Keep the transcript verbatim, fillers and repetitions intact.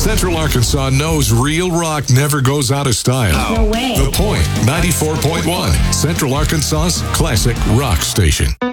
Central Arkansas knows real rock never goes out of style. No way. The Point, ninety-four point one, Central Arkansas's classic rock station.